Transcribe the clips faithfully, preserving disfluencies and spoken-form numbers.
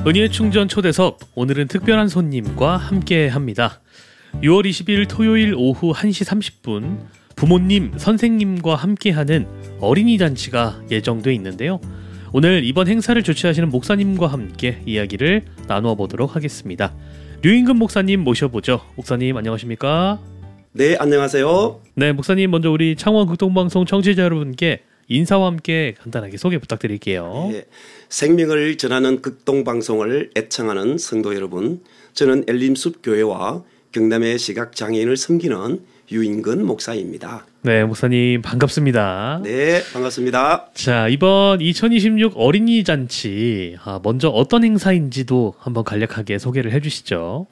은희의 충전 초대석, 오늘은 특별한 손님과 함께합니다. 유월 이십일 토요일 오후 한 시 삼십 분 부모님, 선생님과 함께하는 어린이 잔치가 예정돼 있는데요. 오늘 이번 행사를 주최하시는 목사님과 함께 이야기를 나누어 보도록 하겠습니다. 류인근 목사님 모셔보죠. 목사님 안녕하십니까? 네, 안녕하세요. 네, 목사님 먼저 우리 창원 극동방송 청취자 여러분께 인사와 함께 간단하게 소개 부탁드릴게요. 네, 생명을 전하는 극동방송을 애청하는 성도 여러분, 저는 엘림숲 교회와 경남의 시각장애인을 섬기는 유인근 목사입니다. 네, 목사님 반갑습니다. 네, 반갑습니다. 자, 이번 이천이십육 어린이 잔치, 아, 먼저 어떤 행사인지도 한번 간략하게 소개를 해주시죠.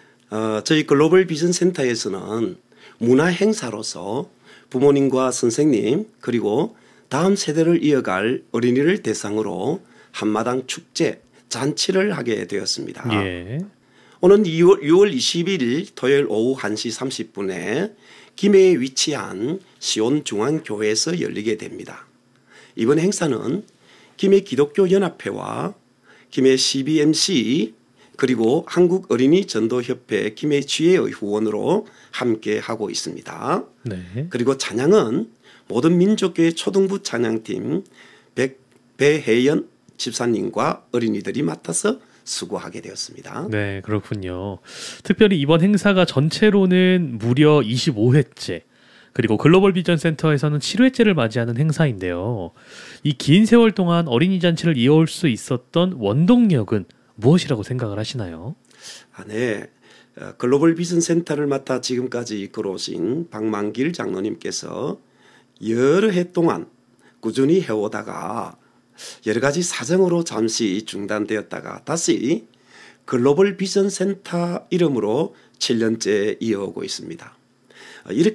어, 저희 글로벌 비전 센터에서는 문화 행사로서 부모님과 선생님 그리고 다음 세대를 이어갈 어린이를 대상으로 한마당 축제 잔치를 하게 되었습니다. 예. 오는 유월 이십일 토요일 오후 한 시 삼십 분에 김해에 위치한 시온중앙교회에서 열리게 됩니다. 이번 행사는 김해 기독교연합회와 김해 씨비엠씨 그리고 한국어린이전도협회 김해 지회의 후원으로 함께 하고 있습니다. 네. 그리고 찬양은 모든 민족교회 초등부 찬양팀 백, 배혜연 집사님과 어린이들이 맡아서 수고하게 되었습니다. 네, 그렇군요. 특별히 이번 행사가 전체로는 무려 이십오 회째, 그리고 글로벌 비전 센터에서는 칠 회째를 맞이하는 행사인데요. 이 긴 세월 동안 어린이 잔치를 이어올 수 있었던 원동력은 무엇이라고 생각을 하시나요? 아, 네. 글로벌 비전 센터를 맡아 지금까지 이끌어오신 박만길 장로님께서 여러 해 동안 꾸준히 해오다가 여러 가지 사정으로 잠시 중단되었다가 다시 글로벌 비전 센터 이름으로 칠 년째 이어오고 있습니다. 이렇게